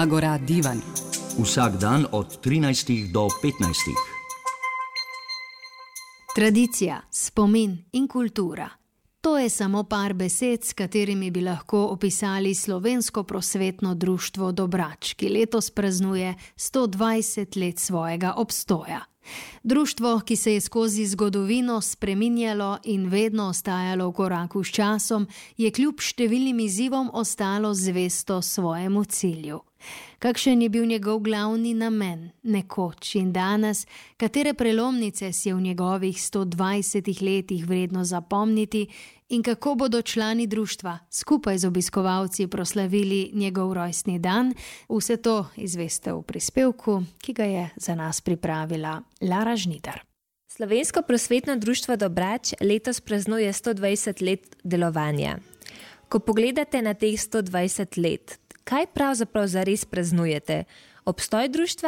Agora Divan. Vsak dan od 13 do 15. Tradicija, spomin in kultura. To je samo par besed, s katerimi bi lahko opisali Slovensko prosvetno društvo Dobrač, ki letos praznuje 120 let svojega obstoja. Društvo, ki se je skozi zgodovino spreminjalo in vedno ostajalo v koraku s časom, je kljub številnim izzivom ostalo zvesto svojemu cilju. Kakšen je bil njegov glavni namen, nekoč in danes, katere prelomnice si je v njegovih 120 letih vredno zapomniti in kako bodo člani društva skupaj z obiskovalci proslavili njegov rojstni dan, vse to izveste v prispevku, ki ga je za nas pripravila Lara Žnidar. Slovensko prosvetno društvo Dobrač letos praznuje 120 let delovanja. Ko pogledate na teh 120 let, kaj pravzaprav zares praznujete? Obstoj društva